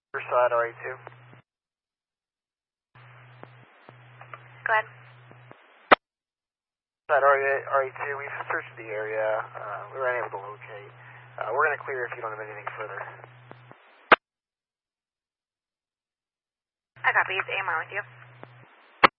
Riverside RE2. Go ahead. RE2, we've searched the area. We were unable to locate. We're going to clear if you don't have anything further. I copy. It's AMR with you.